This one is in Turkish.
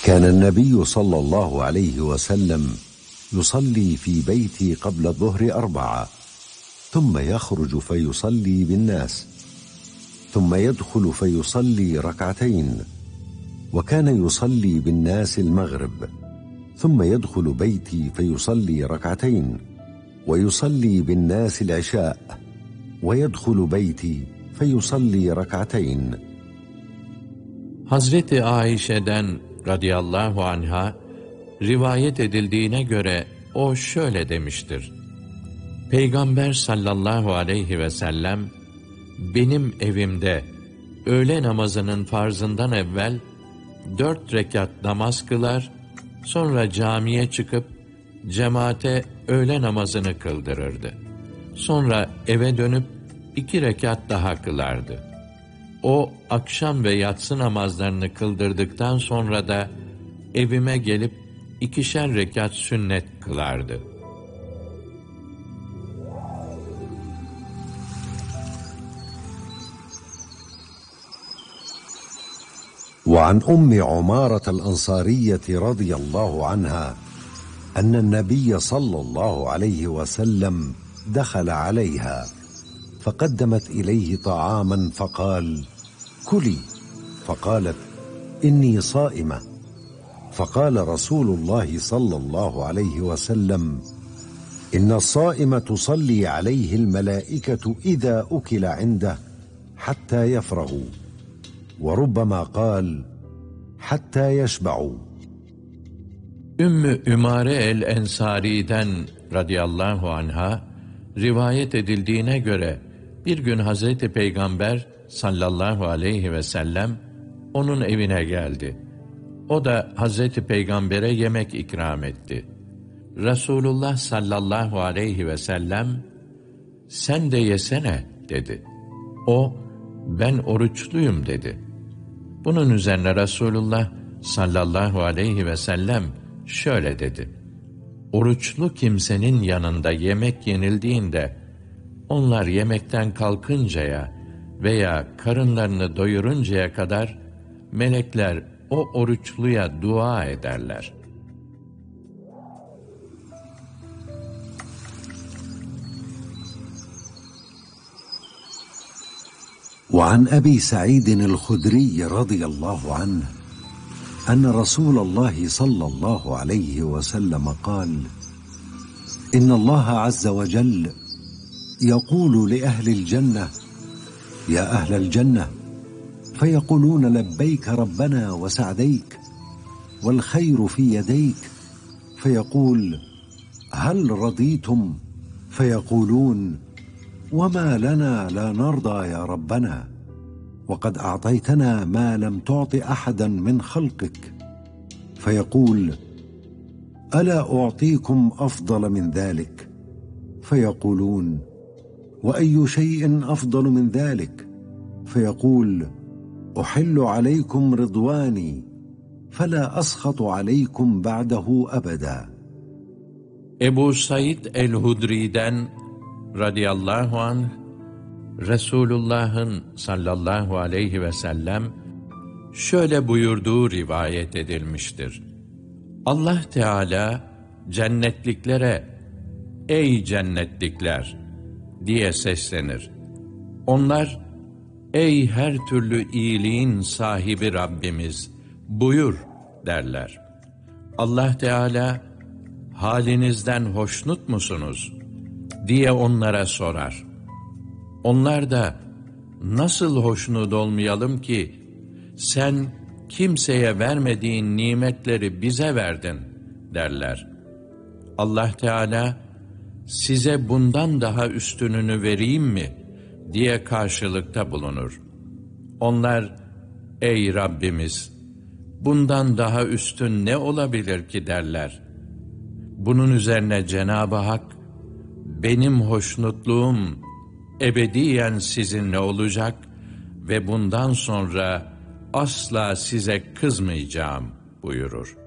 كان النبي صلى الله عليه وسلم يصلي في بيتي قبل الظهر 4، ثم يخرج فيصلي بالناس، ثم يدخل فيصلي 2، وكان يصلي بالناس المغرب، ثم يدخل بيتي فيصلي 2، ويصلي بالناس العشاء، ويدخل بيتي فيصلي 2. Hazreti Ayşe'den radıyallahu anha rivayet edildiğine göre o şöyle demiştir: Peygamber sallallahu aleyhi ve sellem benim evimde öğle namazının farzından evvel 4 rekat namaz kılar, sonra camiye çıkıp cemaate öğle namazını kıldırırdı. Sonra eve dönüp 2 rekat daha kılardı. O akşam ve yatsı namazlarını kıldırdıktan sonra da evime gelip 2'şer rekat sünnet kılardı. وعن أم عمارة الأنصارية رضي الله عنها أن النبي صلى الله عليه وسلم دخل عليها فقدمت إليه طعاما فقال: كلي، فقالت: إني صائمة. فقال رسول الله صلى الله عليه وسلم: إن الصائم تصلي عليه الملائكة إذا أكل عنده حتى يفرغوا، وربما قال: حتى يشبعوا. Ümmü Ümare el-Ensari'den radıyallahu anha rivayet edildiğine göre bir gün Hazreti Peygamber sallallahu aleyhi ve sellem onun evine geldi. O da Hazreti Peygamber'e yemek ikram etti. Resulullah sallallahu aleyhi ve sellem sen de yesene dedi. O ben oruçluyum dedi. Bunun üzerine Resulullah sallallahu aleyhi ve sellem şöyle dedi: Oruçlu kimsenin yanında yemek yenildiğinde onlar yemekten kalkıncaya veya karınlarını doyuruncaya kadar melekler o oruçluya dua ederler. وعن أبي سعيد الخدري رضي الله عنه أن رسول الله صلى الله عليه وسلم قال: إن الله عز وجل يقول لأهل الجنة: يا أهل الجنة، فيقولون: لبيك ربنا وسعديك، والخير في يديك. فيقول: هل رضيتم؟ فيقولون: وما لنا لا نرضى يا ربنا، وقد أعطيتنا ما لم تعط أحدا من خلقك. فيقول: ألا أعطيكم أفضل من ذلك؟ فيقولون: وأي شيء أفضل من ذلك؟ فيقول: أحل عليكم رضواني فلا أسخط عليكم بعده أبدا. Ebu Said el-Hudri'den radıyallahu anh, Resulullah'ın sallallahu aleyhi ve sellem şöyle buyurduğu rivayet edilmiştir: Allah Teala cennetliklere ey cennetlikler diye seslenir. Onlar ey her türlü iyiliğin sahibi Rabbimiz buyur derler. Allah Teala halinizden hoşnut musunuz diye onlara sorar. Onlar da nasıl hoşnut olmayalım ki sen kimseye vermediğin nimetleri bize verdin derler. Allah Teala size bundan daha üstününü vereyim mi diye karşılıkta bulunur. Onlar ey Rabbimiz bundan daha üstün ne olabilir ki derler. Bunun üzerine Cenab-ı Hak benim hoşnutluğum ebediyen sizinle olacak ve bundan sonra asla size kızmayacağım buyurur.